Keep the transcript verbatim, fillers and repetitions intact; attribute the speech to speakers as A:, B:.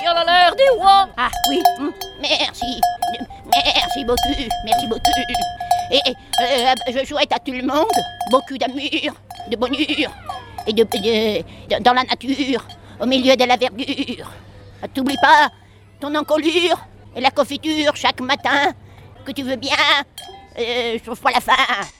A: bien la l'air des rois.
B: Ah oui, hum, merci, merci beaucoup, merci beaucoup. Et euh, je souhaite à tout le monde beaucoup d'amour, de bonheur et de, de, dans la nature, au milieu de la verdure. T'oublie pas ton encolure et la confiture chaque matin, que tu veux bien, euh, je trouve pas la fin.